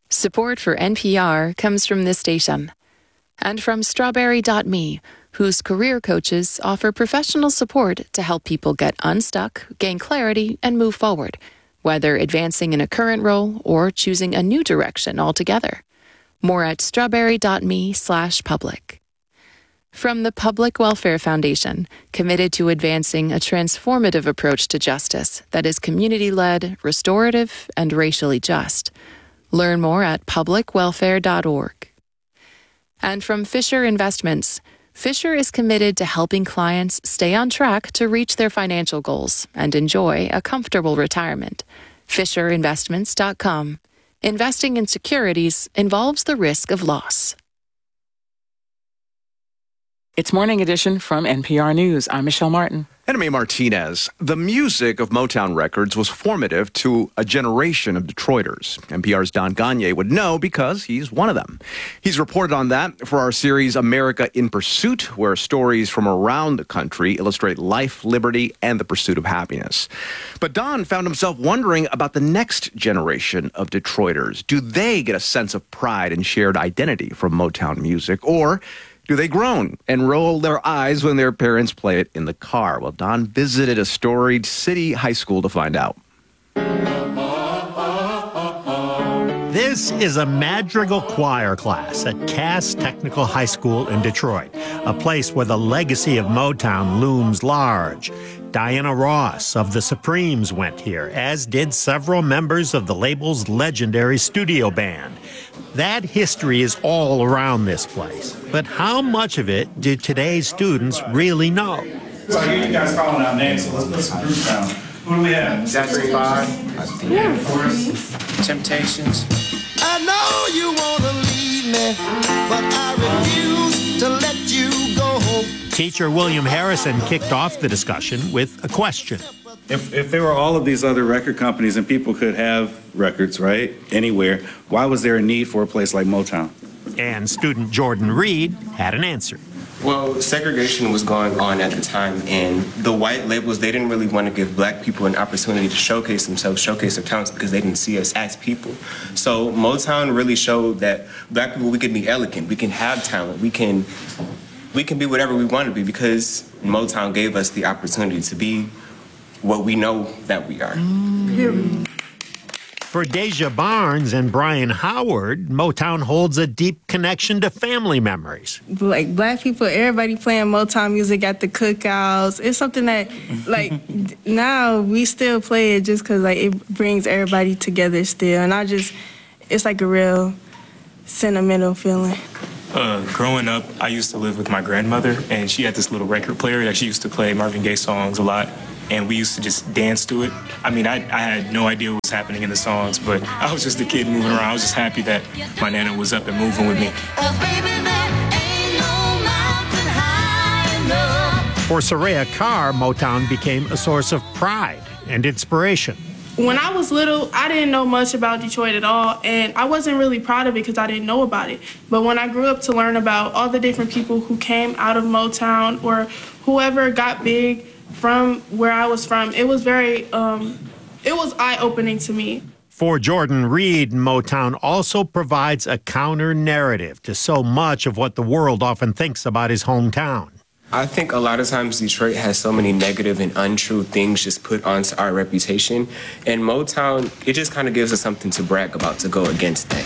Support for NPR comes from this station and from Strawberry.me, whose career coaches offer professional support to help people get unstuck, gain clarity, and move forward, whether advancing in a current role or choosing a new direction altogether. More at strawberry.me/public. From the Public Welfare Foundation, committed to advancing a transformative approach to justice that is community-led, restorative, and racially just. Learn more at publicwelfare.org. And from Fisher Investments, Fisher is committed to helping clients stay on track to reach their financial goals and enjoy a comfortable retirement. FisherInvestments.com. Investing in securities involves the risk of loss. It's Morning Edition from NPR News. I'm Michelle Martin. And I'm A. Martinez. The music of Motown Records was formative to a generation of Detroiters. NPR's Don Gagné would know because he's one of them. He's reported on that for our series America in Pursuit, where stories from around the country illustrate life, liberty, and the pursuit of happiness. But Don found himself wondering about the next generation of Detroiters. Do they get a sense of pride and shared identity from Motown music, or do they groan and roll their eyes when their parents play it in the car? Well, Don visited a storied city high school to find out. This is a madrigal choir class at Cass Technical High School in Detroit, a place where the legacy of Motown looms large. Diana Ross of the Supremes went here, as did several members of the label's legendary studio band. That history is all around this place. But how much of it do today's students really know? So I hear you guys calling out names, so let's put some groups down. Who do we have? Jackson 5. Yeah. Forest. Temptations. I know you want to leave me, but I refuse to let you go. Teacher William Harrison kicked off the discussion with a question. If there were all of these other record companies and people could have records, right, anywhere, why was there a need for a place like Motown? And student Jordan Reed had an answer. Well, segregation was going on at the time, and the white labels, they didn't really want to give black people an opportunity to showcase themselves, showcase their talents, because they didn't see us as people. So Motown really showed that black people, we can be elegant, we can have talent, we can be whatever we want to be, because Motown gave us the opportunity to be what we know that we are. For Deja Barnes and Brian Howard, Motown holds a deep connection to family memories. Like, black people, everybody playing Motown music at the cookouts. It's something that, like, now we still play it just because, like, it brings everybody together still. And it's like a real sentimental feeling. Growing up, I used to live with my grandmother, and she had this little record player that she used to play Marvin Gaye songs a lot. And we used to just dance to it. I mean, I had no idea what was happening in the songs, but I was just a kid moving around. I was just happy that my nana was up and moving with me. For Soraya Carr, Motown became a source of pride and inspiration. When I was little, I didn't know much about Detroit at all, and I wasn't really proud of it because I didn't know about it. But when I grew up to learn about all the different people who came out of Motown or whoever got big from where I was from, it was very, it was eye-opening to me. For Jordan Reed, Motown also provides a counter-narrative to so much of what the world often thinks about his hometown. I think a lot of times Detroit has so many negative and untrue things just put onto our reputation. And Motown, it just kind of gives us something to brag about, to go against that.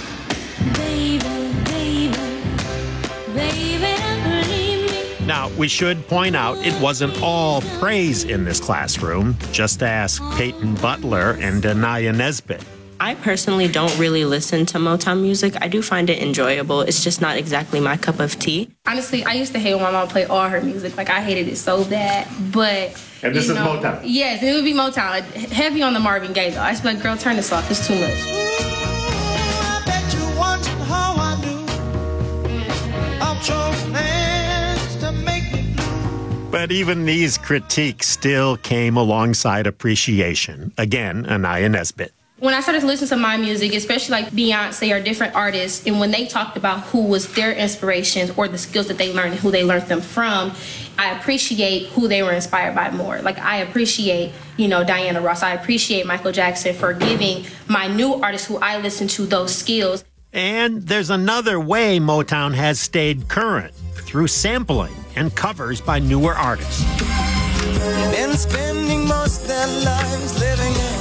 Now, we should point out it wasn't all praise in this classroom. Just ask Peyton Butler and Anaya Nesbitt. I personally don't really listen to Motown music. I do find it enjoyable. It's just not exactly my cup of tea. Honestly, I used to hate when my mom played all her music. Like, I hated it so bad. But, and this is Motown? Yes, it would be Motown. Heavy on the Marvin Gaye, though. I just be like, girl, turn this off. It's too much. I bet you wondered how I knew I'm plans to make me blue. But even these critiques still came alongside appreciation. Again, Anaya Nesbitt. When I started to listen to my music, especially like Beyonce or different artists, and when they talked about who was their inspirations or the skills that they learned and who they learned them from, I appreciate who they were inspired by more. Like, I appreciate, Diana Ross. I appreciate Michael Jackson for giving my new artists who I listen to those skills. And there's another way Motown has stayed current, through sampling and covers by newer artists. Been spending most of their lives living in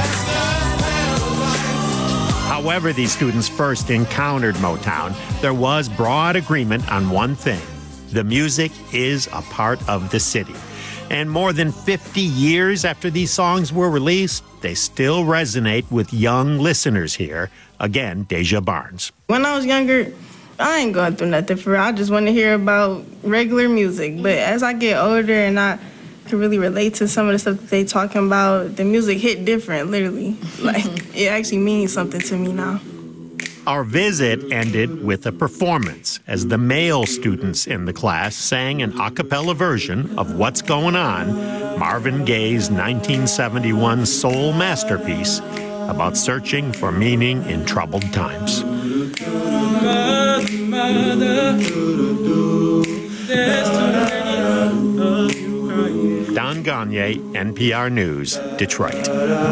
However these students first encountered Motown, there was broad agreement on one thing. The music is a part of the city. And more than 50 years after these songs were released, they still resonate with young listeners here. Again, Deja Barnes. When I was younger, I ain't going through nothing for real. I just want to hear about regular music. But as I get older and I can really relate to some of the stuff that they talking about, the music hit different, literally. Like, it actually means something to me now. Our visit ended with a performance as the male students in the class sang an a cappella version of What's Going On, Marvin Gaye's 1971 soul masterpiece about searching for meaning in troubled times. Don Gagne, NPR News, Detroit.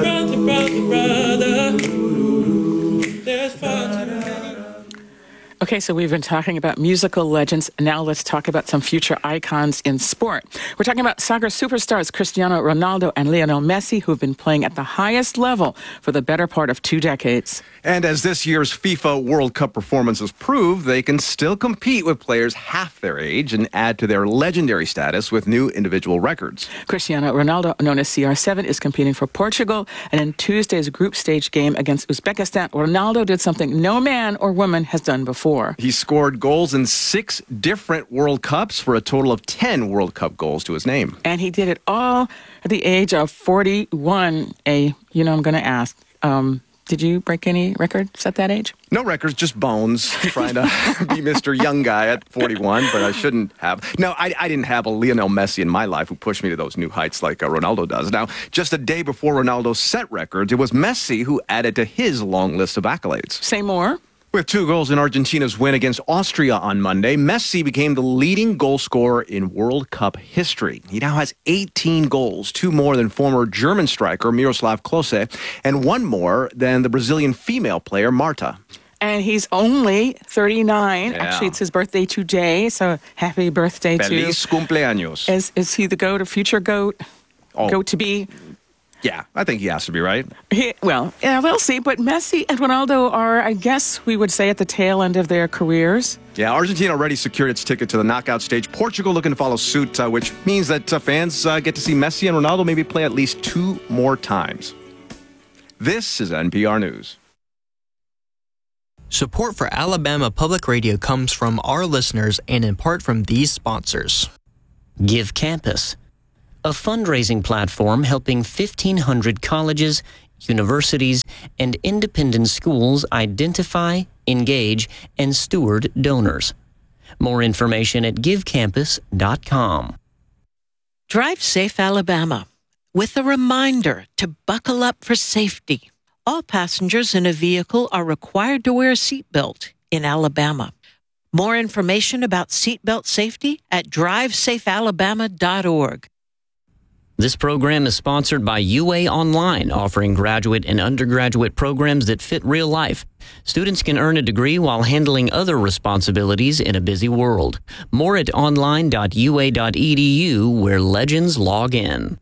Okay, so we've been talking about musical legends. Now let's talk about some future icons in sport. We're talking about soccer superstars Cristiano Ronaldo and Lionel Messi, who've been playing at the highest level for the better part of 2 decades. And as this year's FIFA World Cup performances prove, they can still compete with players half their age and add to their legendary status with new individual records. Cristiano Ronaldo, known as CR7, is competing for Portugal, and in Tuesday's group stage game against Uzbekistan, Ronaldo did something no man or woman has done before. He scored goals in 6 different World Cups for a total of 10 World Cup goals to his name. And he did it all at the age of 41. I'm going to ask, did you break any records at that age? No records, just bones, trying to be Mr. Young Guy at 41, but I shouldn't have. No, I didn't have a Lionel Messi in my life who pushed me to those new heights like Ronaldo does. Now, just a day before Ronaldo set records, it was Messi who added to his long list of accolades. Say more. With 2 goals in Argentina's win against Austria on Monday, Messi became the leading goal scorer in World Cup history. He now has 18 goals, 2 more than former German striker Miroslav Klose, and 1 more than the Brazilian female player Marta. And he's only 39. Yeah. Actually, it's his birthday today, so happy birthday Feliz cumpleaños. Is he the GOAT, a future GOAT? Oh. GOAT to be? Yeah, I think he has to be, right? We'll see. But Messi and Ronaldo are, I guess we would say, at the tail end of their careers. Yeah, Argentina already secured its ticket to the knockout stage. Portugal looking to follow suit, which means that fans get to see Messi and Ronaldo maybe play at least 2 more times. This is NPR News. Support for Alabama Public Radio comes from our listeners and in part from these sponsors. Give Campus, a fundraising platform helping 1,500 colleges, universities, and independent schools identify, engage, and steward donors. More information at givecampus.com. Drive Safe Alabama, with a reminder to buckle up for safety. All passengers in a vehicle are required to wear a seatbelt in Alabama. More information about seatbelt safety at drivesafealabama.org. This program is sponsored by UA Online, offering graduate and undergraduate programs that fit real life. Students can earn a degree while handling other responsibilities in a busy world. More at online.ua.edu, where legends log in.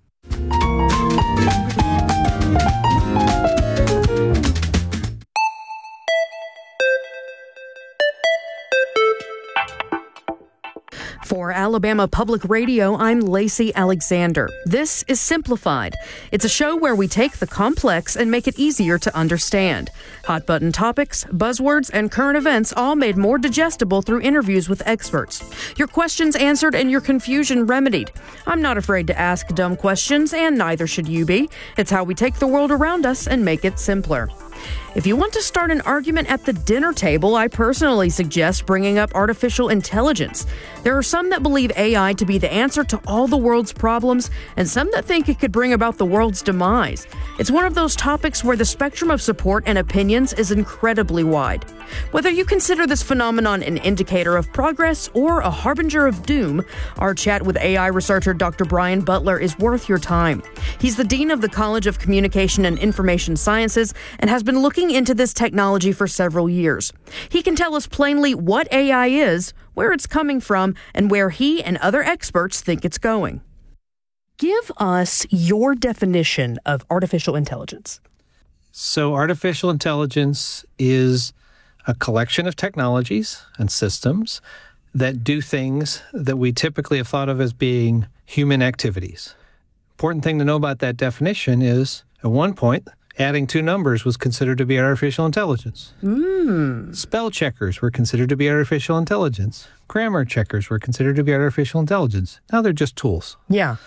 For Alabama Public Radio, I'm Lacey Alexander. This is Simplified. It's a show where we take the complex and make it easier to understand. Hot button topics, buzzwords, and current events all made more digestible through interviews with experts. Your questions answered and your confusion remedied. I'm not afraid to ask dumb questions, and neither should you be. It's how we take the world around us and make it simpler. If you want to start an argument at the dinner table, I personally suggest bringing up artificial intelligence. There are some that believe AI to be the answer to all the world's problems, and some that think it could bring about the world's demise. It's one of those topics where the spectrum of support and opinions is incredibly wide. Whether you consider this phenomenon an indicator of progress or a harbinger of doom, our chat with AI researcher Dr. Brian Butler is worth your time. He's the Dean of the College of Communication and Information Sciences and has been been looking into this technology for several years. He can tell us plainly what AI is, where it's coming from, and where he and other experts think it's going. Give us your definition of artificial intelligence. So artificial intelligence is a collection of technologies and systems that do things that we typically have thought of as being human activities. Important thing to know about that definition is, at one point, adding two numbers was considered to be artificial intelligence. Spell checkers were considered to be artificial intelligence. Grammar checkers were considered to be artificial intelligence. Now they're just tools. Yeah.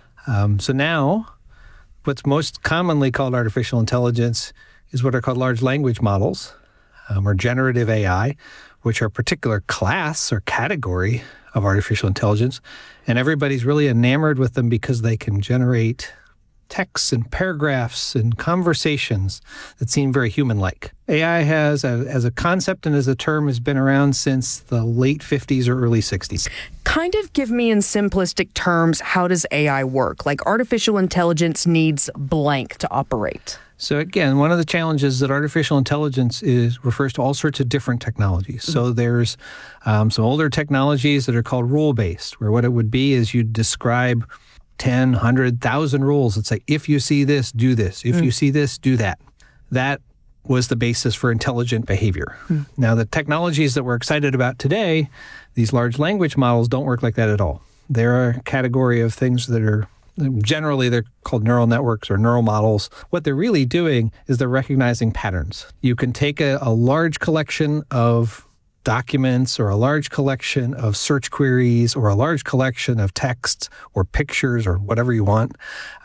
So now, what's most commonly called artificial intelligence is what are called large language models, or generative AI, which are a particular class or category of artificial intelligence. And everybody's really enamored with them because they can generate texts and paragraphs and conversations that seem very human-like. AI as a concept and as a term has been around since the late 50s or early 60s. Kind of give me in simplistic terms, how does AI work? Like artificial intelligence needs blank to operate. So again, one of the challenges that artificial intelligence refers to all sorts of different technologies. So there's some older technologies that are called rule-based, where what it would be is you'd describe 10, 100, 1,000 rules that say, if you see this, do this. If you see this, do that. That was the basis for intelligent behavior. Now, the technologies that we're excited about today, these large language models, don't work like that at all. They're a category of things that are generally, they're called neural networks or neural models. What they're really doing is they're recognizing patterns. You can take a large collection of documents or a large collection of search queries or a large collection of texts or pictures or whatever you want,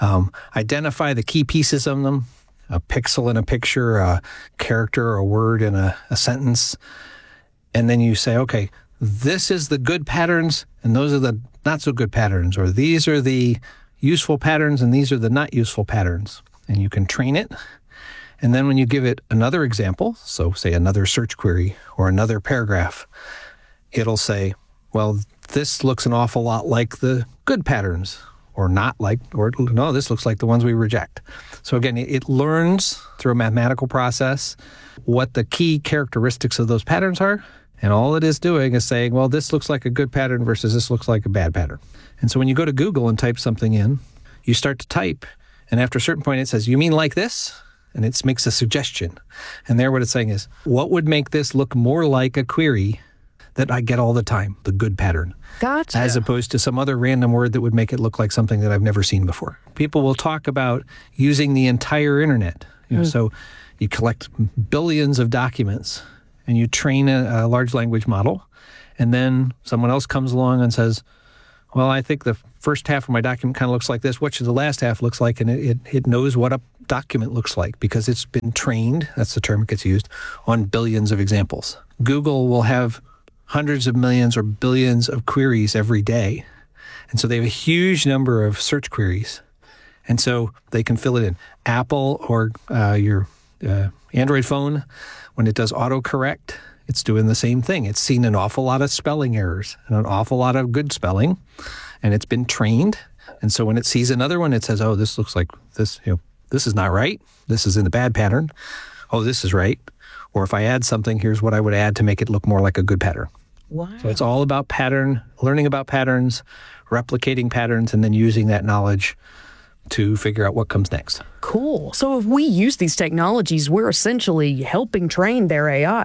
identify the key pieces of them, a pixel in a picture, a character, a word in a sentence, and then you say, okay, this is the good patterns and those are the not so good patterns, or these are the useful patterns and these are the not useful patterns. And you can train it. And then when you give it another example, so say another search query or another paragraph, it'll say, well, this looks an awful lot like the good patterns, or not like, or no, this looks like the ones we reject. So again, it learns through a mathematical process what the key characteristics of those patterns are. And all it is doing is saying, well, this looks like a good pattern versus this looks like a bad pattern. And so when you go to Google and type something in, you start to type, and after a certain point it says, you mean like this? And it makes a suggestion. And there what it's saying is, what would make this look more like a query that I get all the time, the good pattern? Gotcha. As opposed to some other random word that would make it look like something that I've never seen before. People will talk about using the entire internet. So you collect billions of documents and you train a large language model, and then someone else comes along and says, well, I think the first half of my document kind of looks like this. What should the last half looks like? And it knows what a document looks like because it's been trained, that's the term that gets used, on billions of examples. Google will have hundreds of millions or billions of queries every day. And so they have a huge number of search queries. And so they can fill it in. Apple or your Android phone, when it does autocorrect, it's doing the same thing. It's seen an awful lot of spelling errors and an awful lot of good spelling, and it's been trained. And so when it sees another one, it says, oh, this looks like this, this is not right. This is in the bad pattern. Oh, this is right. Or if I add something, here's what I would add to make it look more like a good pattern. Wow. So it's all about pattern, learning about patterns, replicating patterns, and then using that knowledge to figure out what comes next. Cool. So if we use these technologies, we're essentially helping train their AI.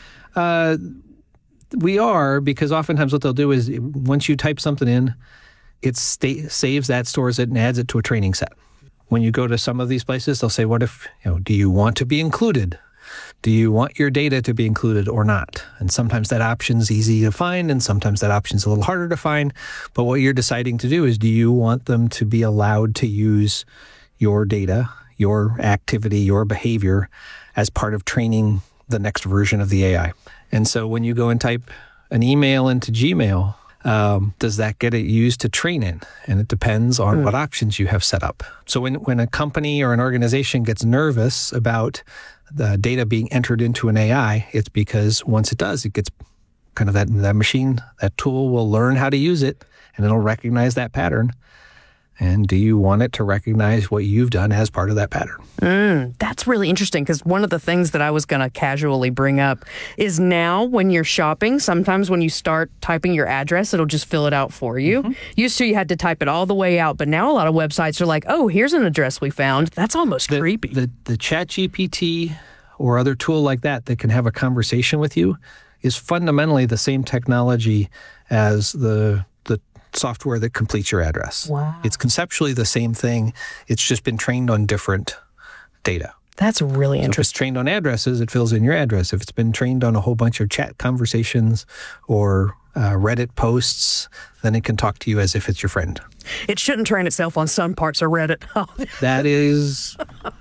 We are, because oftentimes what they'll do is once you type something in, it saves that, stores it, and adds it to a training set. When you go to some of these places, they'll say, what if, do you want to be included? Do you want your data to be included or not? And sometimes that option's easy to find, and sometimes that option's a little harder to find. But what you're deciding to do is, do you want them to be allowed to use your data, your activity, your behavior as part of training the next version of the AI? And so when you go and type an email into Gmail, does that get it used to train it? And it depends on what options you have set up. So when a company or an organization gets nervous about the data being entered into an AI, it's because once it does, it gets kind of that machine, that tool will learn how to use it, and it'll recognize that pattern. And do you want it to recognize what you've done as part of that pattern? That's really interesting, because one of the things that I was going to casually bring up is now when you're shopping, sometimes when you start typing your address, it'll just fill it out for you. Used to, you had to type it all the way out, but now a lot of websites are like, oh, here's an address we found. That's almost creepy. The ChatGPT or other tool like that can have a conversation with you is fundamentally the same technology as the software that completes your address. Wow. It's conceptually the same thing. It's just been trained on different data. That's really So if it's interesting. trained on addresses, it fills in your address. If it's been trained on a whole bunch of chat conversations or Reddit posts, then it can talk to you as if it's your friend. It shouldn't train itself on some parts of Reddit. That is,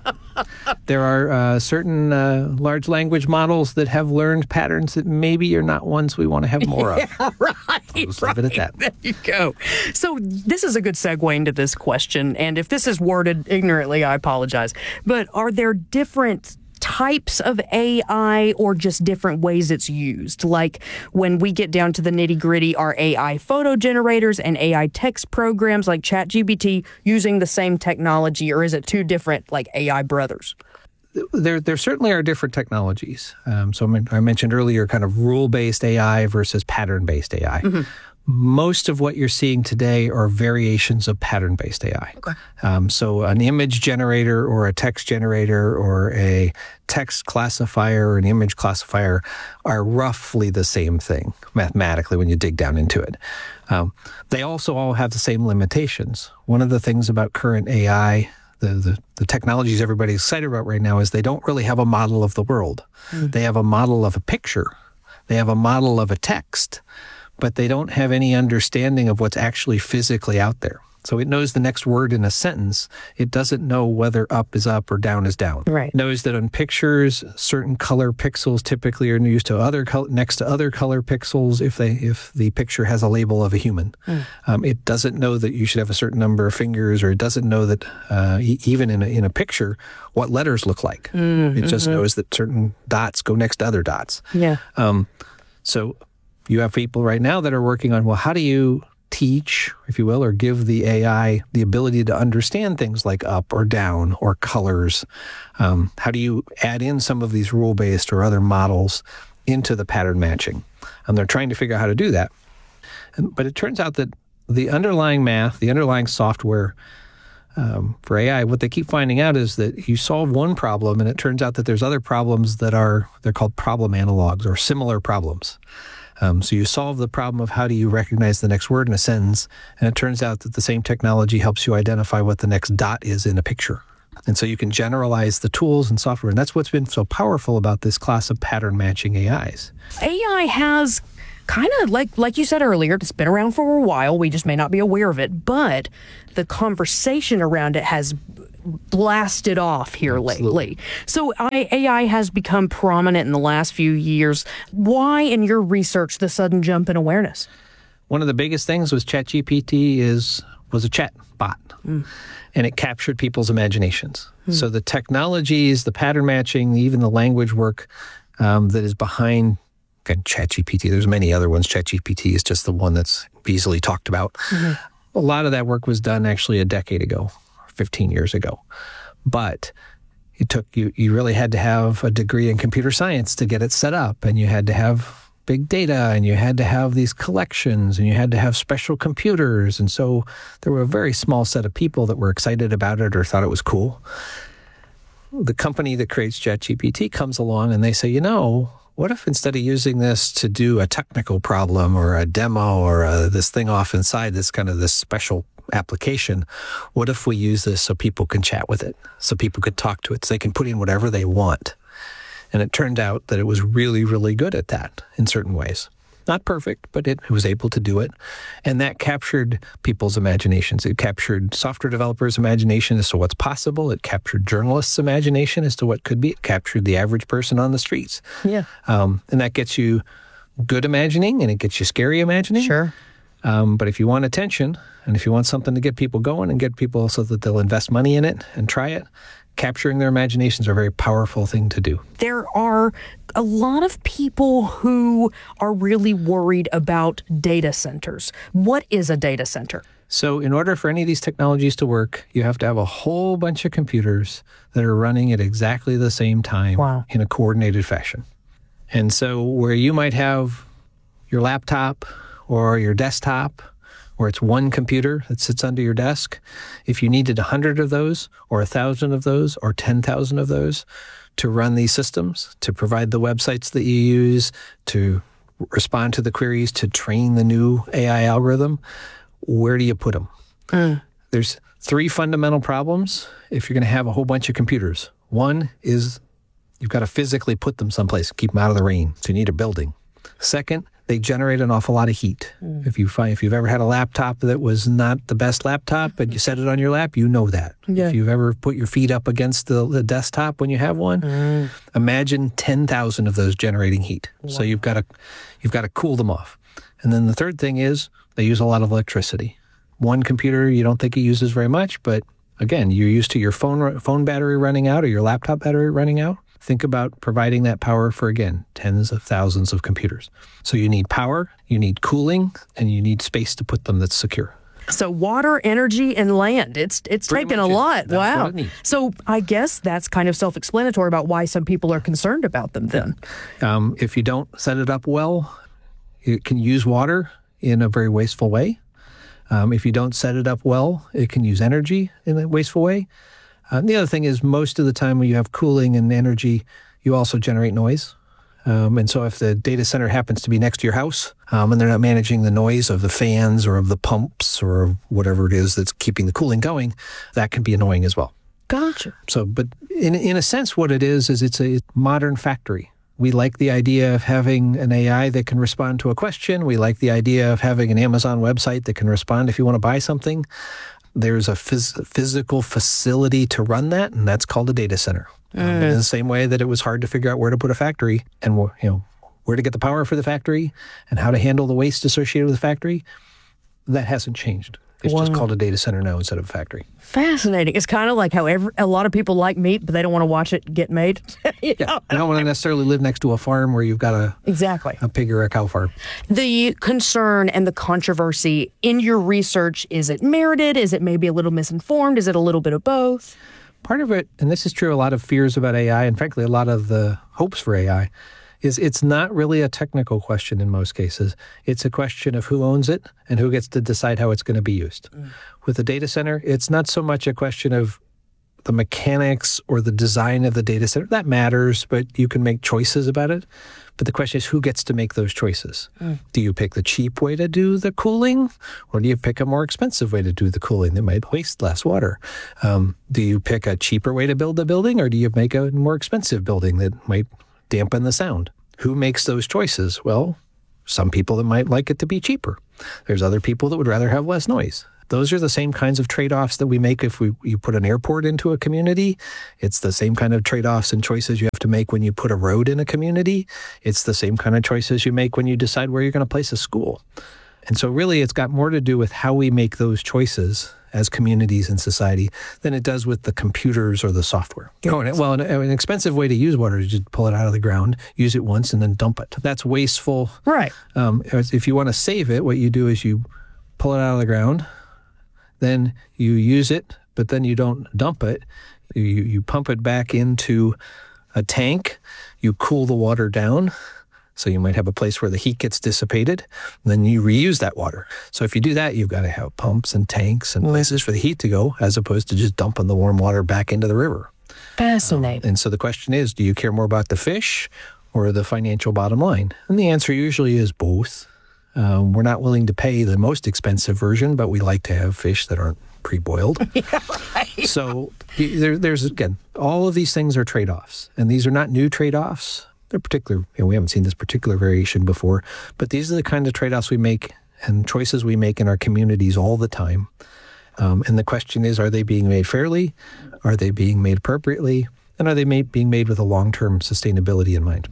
there are certain large language models that have learned patterns that maybe are not ones we want to have more of. Yeah, right. Let's leave it at that. There you go. So this is a good segue into this question. And if this is worded ignorantly, I apologize. But are there different types of AI or just different ways it's used? Like when we get down to the nitty gritty, are AI photo generators and AI text programs like ChatGPT using the same technology, or is it two different like AI brothers? There certainly are different technologies. So I mentioned earlier kind of rule-based AI versus pattern-based AI. Most of what you're seeing today are variations of pattern-based AI. Okay. So an image generator or a text generator or a text classifier or an image classifier are roughly the same thing mathematically when you dig down into it. They also all have the same limitations. One of the things about current AI, the technologies everybody's excited about right now, is they don't really have a model of the world. They have a model of a picture. They have a model of a text, but they don't have any understanding of what's actually physically out there. So it knows the next word in a sentence. It doesn't know whether up is up or down is down. Right. It knows that on pictures, certain color pixels typically are used to next to other color pixels if the picture has a label of a human. It doesn't know that you should have a certain number of fingers, or it doesn't know that even in a picture what letters look like. It just knows that certain dots go next to other dots. Yeah. So you have people right now that are working on, well, how do you teach, if you will, or give the AI the ability to understand things like up or down or colors? How do you add in some of these rule-based or other models into the pattern matching? And they're trying to figure out how to do that. But it turns out that the underlying math, the underlying software for AI, what they keep finding out is that you solve one problem, and it turns out that there's other problems they're called problem analogs or similar problems. So you solve the problem of how do you recognize the next word in a sentence, and it turns out that the same technology helps you identify what the next dot is in a picture. And so you can generalize the tools and software, and that's what's been so powerful about this class of pattern matching AIs. AI has kind of, like you said earlier, it's been around for a while. We just may not be aware of it, but the conversation around it has blasted off here lately. So AI has become prominent in the last few years. Why, in your research, the sudden jump in awareness? One of the biggest things was ChatGPT was a chat bot, and it captured people's imaginations. So the technologies, the pattern matching, even the language work that is behind ChatGPT. There's many other ones. ChatGPT is just the one that's easily talked about. A lot of that work was done actually a decade ago, 15 years ago. But it took you really had to have a degree in computer science to get it set up, and you had to have big data, and you had to have these collections, and you had to have special computers. And so there were a very small set of people that were excited about it or thought it was cool. The company that creates ChatGPT comes along and they say, what if instead of using this to do a technical problem or a demo or this thing off inside this kind of this special application, what if we use this so people can chat with it, so people could talk to it, so they can put in whatever they want? And it turned out that it was really, really good at that in certain ways. Not perfect, but it was able to do it. And that captured people's imaginations. It captured software developers' imagination as to what's possible. It captured journalists' imagination as to what could be. It captured the average person on the streets. Yeah. And that gets you good imagining, and it gets you scary imagining. Sure. But if you want attention, and if you want something to get people going and get people so that they'll invest money in it and try it, capturing their imaginations are a very powerful thing to do. There are a lot of people who are really worried about data centers. What is a data center? So in order for any of these technologies to work, you have to have a whole bunch of computers that are running at exactly the same time in a coordinated fashion. And so where you might have your laptop or your desktop, where it's one computer that sits under your desk, if you needed 100 of those or 1,000 of those or 10,000 of those to run these systems, to provide the websites that you use, to respond to the queries, to train the new AI algorithm, where do you put them? There's 3 fundamental problems if you're going to have a whole bunch of computers. One is you've got to physically put them someplace, keep them out of the rain. So you need a building. Second, they generate an awful lot of heat. If you've ever had a laptop that was not the best laptop, but you set it on your lap, you know that. Yeah. If you've ever put your feet up against the desktop when you have one, imagine 10,000 of those generating heat. Wow. So you've got to cool them off. And then the third thing is they use a lot of electricity. One computer you don't think it uses very much, but again, you're used to your phone battery running out or your laptop battery running out. Think about providing that power for, again, tens of thousands of computers. So you need power, you need cooling, and you need space to put them that's secure. So water, energy, and land. It's taken a lot. That's wow. what it needs. So I guess that's kind of self-explanatory about why some people are concerned about them then. If you don't set it up well, it can use water in a very wasteful way. If you don't set it up well, it can use energy in a wasteful way. The other thing is most of the time when you have cooling and energy, you also generate noise. And so if the data center happens to be next to your house and they're not managing the noise of the fans or of the pumps or whatever it is that's keeping the cooling going, that can be annoying as well. Gotcha. So, but in a sense, what it is it's a modern factory. We like the idea of having an AI that can respond to a question. We like the idea of having an Amazon website that can respond if you want to buy something. There's a physical facility to run that, and that's called a data center. In the same way that it was hard to figure out where to put a factory and where to get the power for the factory and how to handle the waste associated with the factory, that hasn't changed. It's just called a data center now instead of a factory. Fascinating. It's kind of like how a lot of people like meat, but they don't want to watch it get made. You don't want to necessarily live next to a farm where you've got a pig or a cow farm. The concern and the controversy in your research, is it merited? Is it maybe a little misinformed? Is it a little bit of both? Part of it, and this is true, a lot of fears about AI, and frankly, a lot of the hopes for AI, is it's not really a technical question in most cases. It's a question of who owns it and who gets to decide how it's going to be used. With a data center, it's not so much a question of the mechanics or the design of the data center. That matters, but you can make choices about it. But the question is, who gets to make those choices? Do you pick the cheap way to do the cooling, or do you pick a more expensive way to do the cooling that might waste less water? Do you pick a cheaper way to build the building, or do you make a more expensive building that might dampen the sound? Who makes those choices? Well, some people that might like it to be cheaper. There's other people that would rather have less noise. Those are the same kinds of trade-offs that we make if you put an airport into a community. It's the same kind of trade-offs and choices you have to make when you put a road in a community. It's the same kind of choices you make when you decide where you're going to place a school. And so really it's got more to do with how we make those choices as communities and society than it does with the computers or the software. An expensive way to use water is just pull it out of the ground, use it once, and then dump it. That's wasteful. Right. If you want to save it, what you do is you pull it out of the ground, then you use it, but then you don't dump it. You pump it back into a tank, you cool the water down. So you might have a place where the heat gets dissipated, and then you reuse that water. So if you do that, you've got to have pumps and tanks and places for the heat to go, as opposed to just dumping the warm water back into the river. Fascinating. And so the question is, do you care more about the fish or the financial bottom line? And the answer usually is both. We're not willing to pay the most expensive version, but we like to have fish that aren't pre-boiled. So there's, again, all of these things are trade-offs, and these are not new trade-offs. They're particular, we haven't seen this particular variation before, but these are the kind of trade-offs we make and choices we make in our communities all the time. And the question is, are they being made fairly? Are they being made appropriately? And are they being made with a long-term sustainability in mind?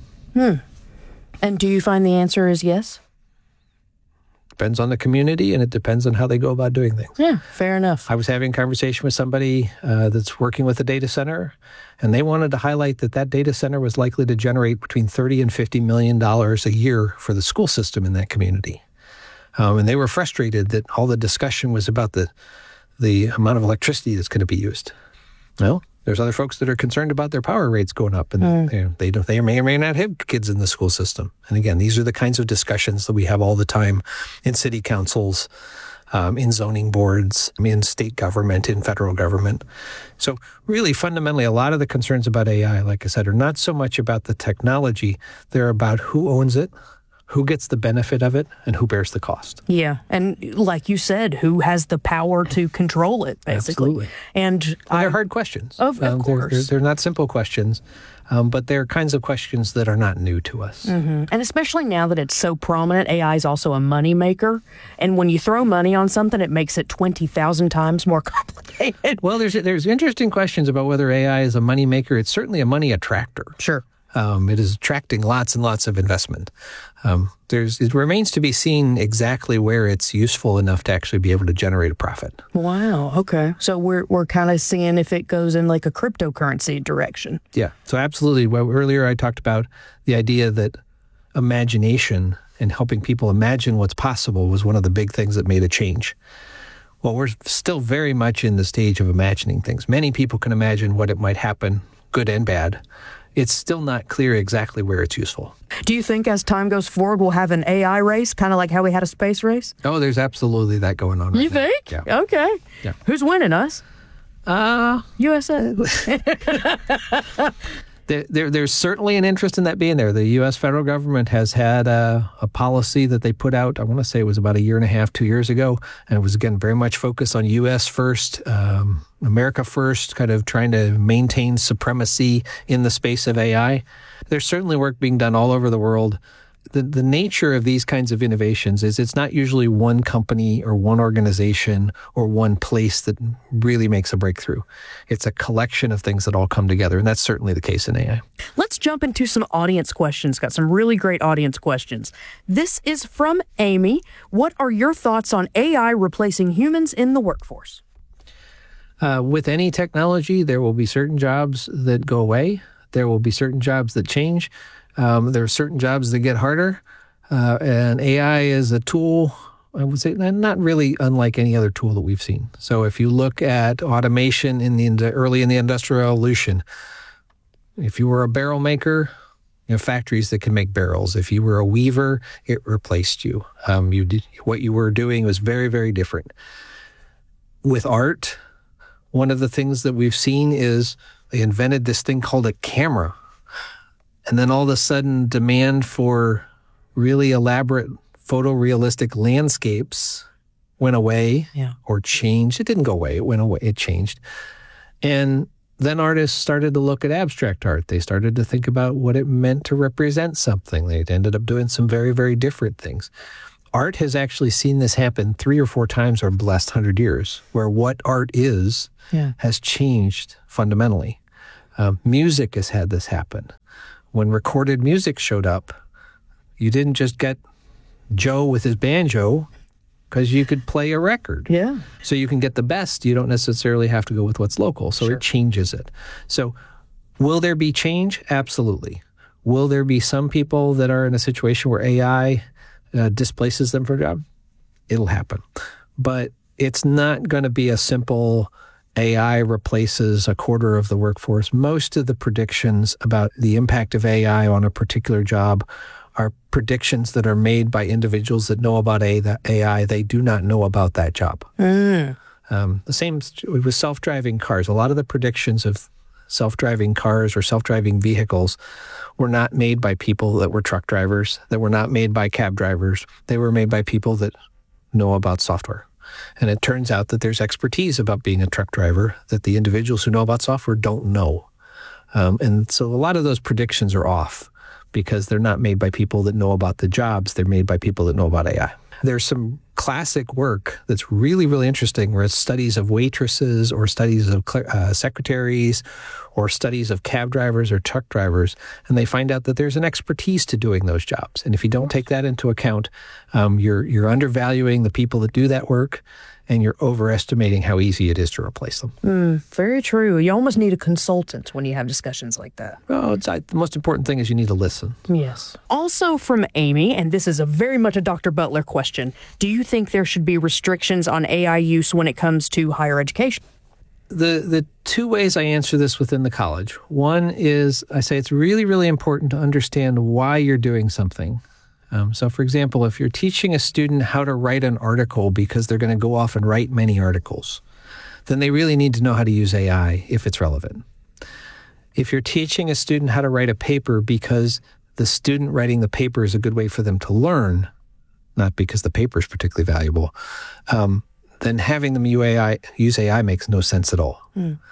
And do you find the answer is yes? Depends on the community, and it depends on how they go about doing things. Yeah, fair enough. I was having a conversation with somebody that's working with a data center, and they wanted to highlight that data center was likely to generate between $30 and $50 million a year for the school system in that community. And they were frustrated that all the discussion was about the amount of electricity that's going to be used. Well, there's other folks that are concerned about their power rates going up, and they may or may not have kids in the school system. And again, these are the kinds of discussions that we have all the time in city councils, in zoning boards, in state government, in federal government. So really, fundamentally, a lot of the concerns about AI, like I said, are not so much about the technology. They're about who owns it, who gets the benefit of it, and who bears the cost. Yeah, and like you said, who has the power to control it, basically. Absolutely. And they're hard questions. Of course. They're not simple questions, but they're kinds of questions that are not new to us. Mm-hmm. And especially now that it's so prominent, AI is also a money maker. And when you throw money on something, it makes it 20,000 times more complicated. Well, there's interesting questions about whether AI is a money maker. It's certainly a money attractor. Sure. It is attracting lots and lots of investment. It remains to be seen exactly where it's useful enough to actually be able to generate a profit. Wow. Okay. So we're kind of seeing if it goes in like a cryptocurrency direction. Yeah. So absolutely. Well, earlier I talked about the idea that imagination and helping people imagine what's possible was one of the big things that made a change. Well, we're still very much in the stage of imagining things. Many people can imagine what it might happen, good and bad. It's still not clear exactly where it's useful. Do you think as time goes forward, we'll have an AI race, kind of like how we had a space race? Oh, there's absolutely that going on right You now. think? Yeah. Okay. Yeah. Who's winning, us? USA. There's certainly an interest in that being there. The U.S. federal government has had a policy that they put out, I want to say it was about 1.5 years, 2 years ago, and it was, again, very much focused on U.S. first, America first, kind of trying to maintain supremacy in the space of AI. There's certainly work being done all over the world. The nature of these kinds of innovations is it's not usually one company or one organization or one place that really makes a breakthrough. It's a collection of things that all come together, and that's certainly the case in AI. Let's jump into some audience questions. Got some really great audience questions. This is from Amy. What are your thoughts on AI replacing humans in the workforce? With any technology, there will be certain jobs that go away. There will be certain jobs that change. There are certain jobs that get harder, and AI is a tool, I would say, not really unlike any other tool that we've seen. So if you look at automation early in the Industrial Revolution, if you were a barrel maker, you have factories that can make barrels. If you were a weaver, it replaced you. What you were doing was very, very different. With art, one of the things that we've seen is they invented this thing called a camera. And then all of a sudden, demand for really elaborate photorealistic landscapes went away or changed. It didn't go away. It went away. It changed. And then artists started to look at abstract art. They started to think about what it meant to represent something. They ended up doing some very, very different things. Art has actually seen this happen 3 or 4 times over the last 100 years, where what art is has changed fundamentally. Music has had this happen. When recorded music showed up, you didn't just get Joe with his banjo because you could play a record. Yeah. So you can get the best. You don't necessarily have to go with what's local. So it changes it. So will there be change? Absolutely. Will there be some people that are in a situation where AI displaces them for a job? It'll happen. But it's not going to be a simple AI replaces a quarter of the workforce. Most of the predictions about the impact of AI on a particular job are predictions that are made by individuals that know about AI. They do not know about that job. The same with self-driving cars. A lot of the predictions of self-driving cars or self-driving vehicles were not made by people that were truck drivers, that were not made by cab drivers. They were made by people that know about software. And it turns out that there's expertise about being a truck driver that the individuals who know about software don't know. And so a lot of those predictions are off because they're not made by people that know about the jobs. They're made by people that know about AI. There's some classic work that's really, really interesting, where it's studies of waitresses or studies of secretaries or studies of cab drivers or truck drivers, and they find out that there's an expertise to doing those jobs. And if you don't take that into account, you're undervaluing the people that do that work, and you're overestimating how easy it is to replace them. Very true. You almost need a consultant when you have discussions like that. Well, the most important thing is you need to listen. Yes. Also from Amy, and this is a very much a Dr. Butler question, do you think there should be restrictions on AI use when it comes to higher education? The two ways I answer this within the college. One is I say it's really, really important to understand why you're doing something. So, for example, if you're teaching a student how to write an article because they're going to go off and write many articles, then they really need to know how to use AI if it's relevant. If you're teaching a student how to write a paper because the student writing the paper is a good way for them to learn, not because the paper is particularly valuable, then having them use AI makes no sense at all.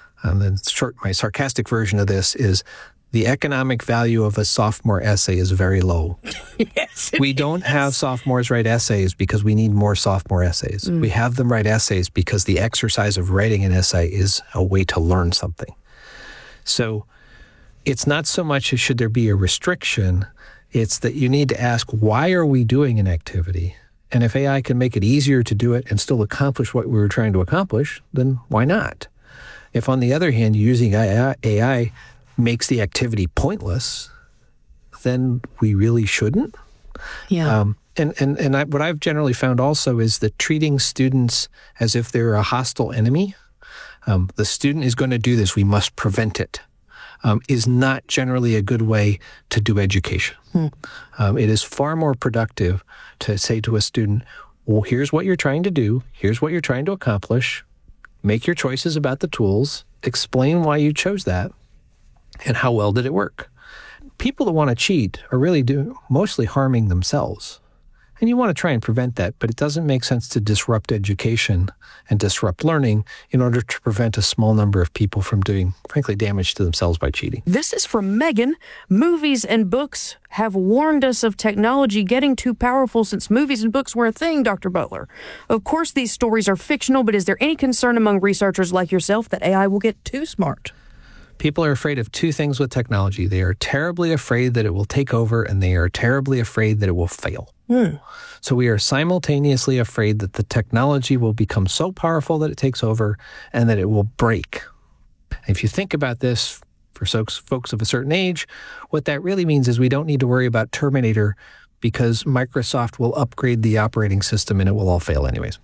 My sarcastic version of this is the economic value of a sophomore essay is very low. Yes, we don't have sophomores write essays because we need more sophomore essays. We have them write essays because the exercise of writing an essay is a way to learn something. So it's not so much as should there be a restriction, it's that you need to ask, why are we doing an activity? And if AI can make it easier to do it and still accomplish what we were trying to accomplish, then why not? If, on the other hand, using AI makes the activity pointless, then we really shouldn't. Yeah. What I've generally found also is that treating students as if they're a hostile enemy, the student is going to do this, we must prevent it, is not generally a good way to do education. It is far more productive to say to a student, well, here's what you're trying to do, here's what you're trying to accomplish, make your choices about the tools, explain why you chose that, and how well did it work? People that want to cheat are really mostly harming themselves. And you want to try and prevent that, but it doesn't make sense to disrupt education and disrupt learning in order to prevent a small number of people from doing, frankly, damage to themselves by cheating. This is from Megan. Movies and books have warned us of technology getting too powerful since movies and books were a thing, Dr. Butler. Of course, these stories are fictional, but is there any concern among researchers like yourself that AI will get too smart? People are afraid of two things with technology. They are terribly afraid that it will take over, and they are terribly afraid that it will fail. So we are simultaneously afraid that the technology will become so powerful that it takes over and that it will break. If you think about this, for folks of a certain age, what that really means is we don't need to worry about Terminator because Microsoft will upgrade the operating system and it will all fail anyways.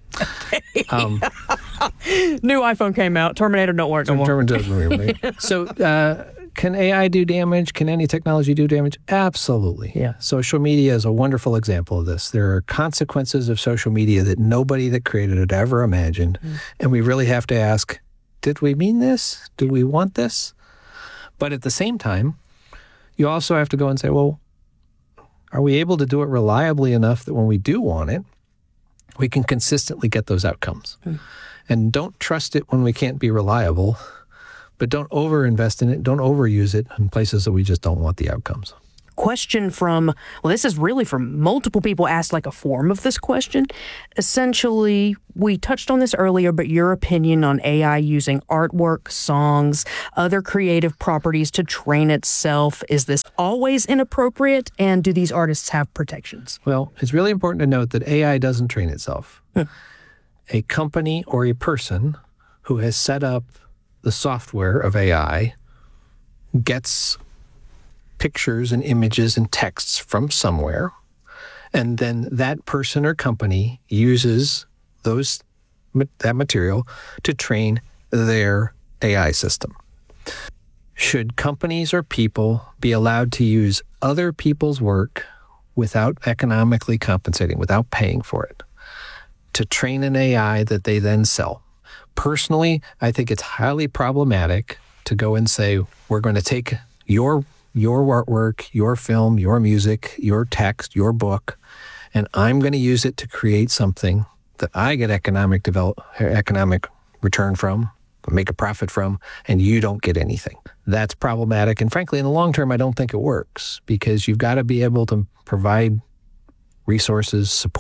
New iPhone came out. Terminator don't work no more. Terminator doesn't work, right? So can AI do damage? Can any technology do damage? Absolutely. Yeah. Social media is a wonderful example of this. There are consequences of social media that nobody that created it ever imagined. And we really have to ask, did we mean this? Do we want this? But at the same time, you also have to go and say, well, are we able to do it reliably enough that when we do want it, we can consistently get those outcomes? And don't trust it when we can't be reliable, but don't overinvest in it, don't overuse it in places that we just don't want the outcomes. Question from, well, this is really from multiple people asked like a form of this question. Essentially, we touched on this earlier, but your opinion on AI using artwork, songs, other creative properties to train itself, is this always inappropriate? And do these artists have protections? Well, it's really important to note that AI doesn't train itself. A company or a person who has set up the software of AI gets pictures and images and texts from somewhere, and then that person or company uses that material to train their AI system. Should companies or people be allowed to use other people's work without economically compensating, without paying for it, to train an AI that they then sell? Personally, I think it's highly problematic to go and say, we're going to take your artwork, your film, your music, your text, your book, and I'm going to use it to create something that I get economic return from, make a profit from, and you don't get anything. That's problematic. And frankly, in the long term, I don't think it works, because you've got to be able to provide resources, support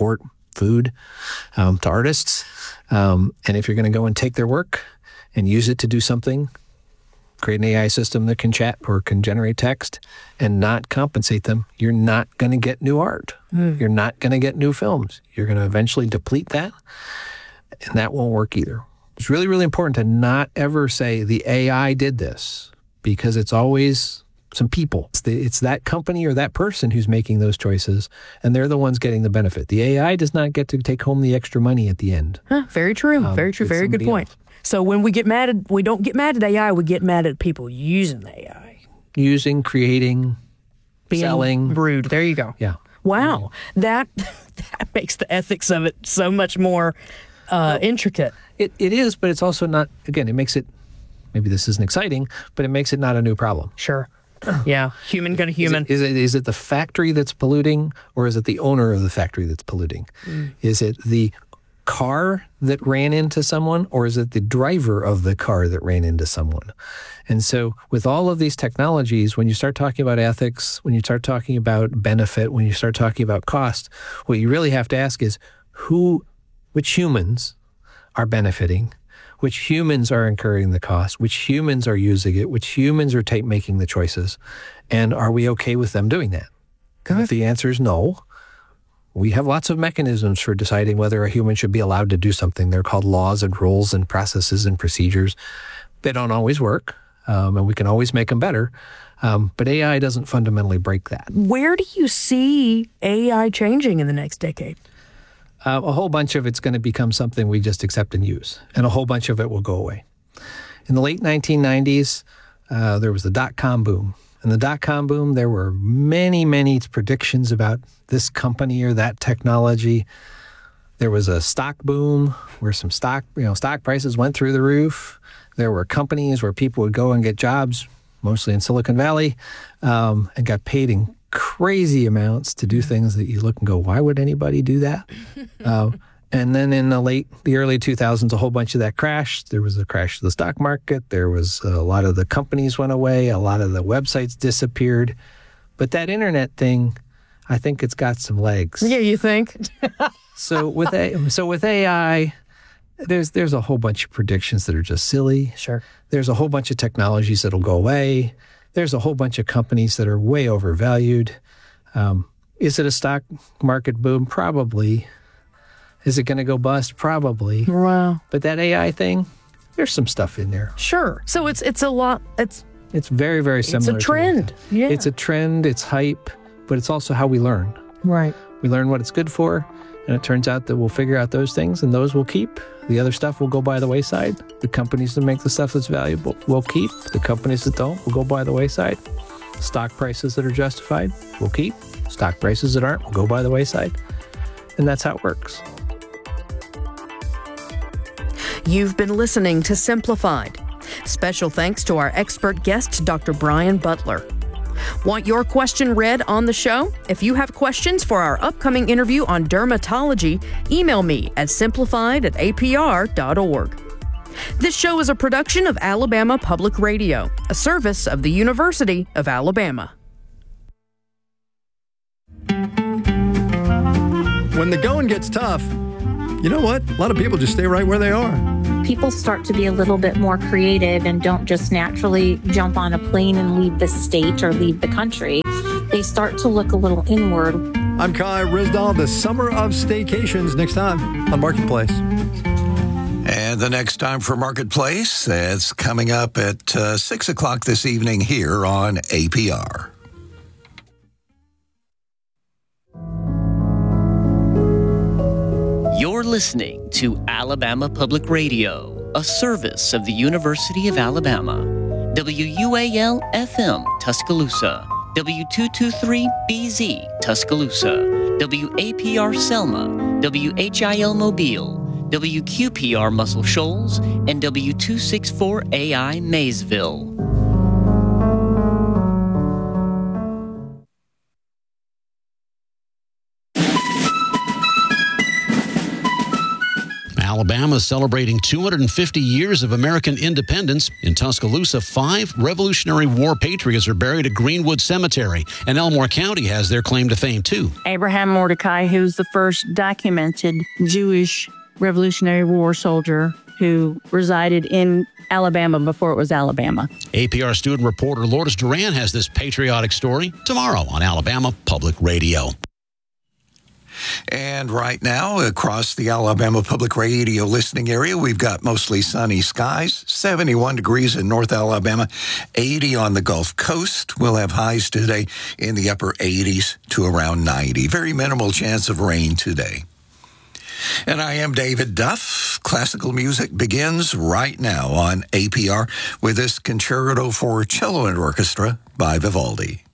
food, to artists. And if you're going to go and take their work and use it to do something, create an AI system that can chat or can generate text and not compensate them, you're not going to get new art. You're not going to get new films. You're going to eventually deplete that, and that won't work either. It's really, really important to not ever say the AI did this, because it's always some people. It's that company or that person who's making those choices, and they're the ones getting the benefit. The AI does not get to take home the extra money at the end. Very true. Very true. Very good point. So when we don't get mad at AI, we get mad at people using the AI. Using, creating, selling. Rude. There you go. Yeah. Wow. That makes the ethics of it so much more intricate. It is, but it's also not, again, it makes it, maybe this isn't exciting, but it makes it not a new problem. Sure. Yeah. Human gonna human. Is it the factory that's polluting, or is it the owner of the factory that's polluting? Is it the car that ran into someone, or is it the driver of the car that ran into someone? And so with all of these technologies, when you start talking about ethics, when you start talking about benefit, when you start talking about cost, what you really have to ask is which humans are benefiting, which humans are incurring the cost, which humans are using it, which humans are making the choices, and are we okay with them doing that? If the answer is no, we have lots of mechanisms for deciding whether a human should be allowed to do something. They're called laws and rules and processes and procedures. They don't always work, and we can always make them better, but AI doesn't fundamentally break that. Where do you see AI changing in the next decade? A whole bunch of it's going to become something we just accept and use, and a whole bunch of it will go away. In the late 1990s, there was the dot-com boom. In the dot-com boom, there were many, many predictions about this company or that technology. There was a stock boom where some stock prices went through the roof. There were companies where people would go and get jobs, mostly in Silicon Valley, and got paid in crazy amounts to do things that you look and go, why would anybody do that? And then in the early 2000s, a whole bunch of that crashed. There was a crash of the stock market. There was a lot of the companies went away. A lot of the websites disappeared. But that internet thing, I think it's got some legs. Yeah, you think? So with AI, there's a whole bunch of predictions that are just silly. Sure. There's a whole bunch of technologies that'll go away. There's a whole bunch of companies that are way overvalued. Is it a stock market boom? Probably. Is it going to go bust? Probably. Wow. But that AI thing, there's some stuff in there. Sure. So it's a lot. It's very, very similar. It's a trend. Yeah. It's a trend. It's hype, but it's also how we learn. Right. We learn what it's good for, and it turns out that we'll figure out those things, and those will keep. The other stuff will go by the wayside. The companies that make the stuff that's valuable will keep. The companies that don't will go by the wayside. Stock prices that are justified will keep. Stock prices that aren't will go by the wayside. And that's how it works. You've been listening to Simplified. Special thanks to our expert guest, Dr. Brian Butler. Want your question read on the show? If you have questions for our upcoming interview on dermatology, email me at simplified@apr.org. This show is a production of Alabama Public Radio, a service of the University of Alabama. When the going gets tough, you know what? A lot of people just stay right where they are. People start to be a little bit more creative and don't just naturally jump on a plane and leave the state or leave the country. They start to look a little inward. I'm Kai Rizdal. The Summer of Staycations next time on Marketplace. And the next time for Marketplace, that's coming up at 6 o'clock this evening here on APR. You're listening to Alabama Public Radio, a service of the University of Alabama. WUAL-FM, Tuscaloosa. W223BZ, Tuscaloosa. WAPR Selma. WHIL Mobile. WQPR Muscle Shoals. And W264AI Maysville. Alabama is celebrating 250 years of American independence. In Tuscaloosa, 5 Revolutionary War patriots are buried at Greenwood Cemetery, and Elmore County has their claim to fame, too. Abraham Mordecai, who's the first documented Jewish Revolutionary War soldier who resided in Alabama before it was Alabama. APR student reporter Lourdes Duran has this patriotic story tomorrow on Alabama Public Radio. And right now, across the Alabama Public Radio listening area, we've got mostly sunny skies, 71 degrees in North Alabama, 80 on the Gulf Coast. We'll have highs today in the upper 80s to around 90. Very minimal chance of rain today. And I am David Duff. Classical music begins right now on APR with this concerto for cello and orchestra by Vivaldi.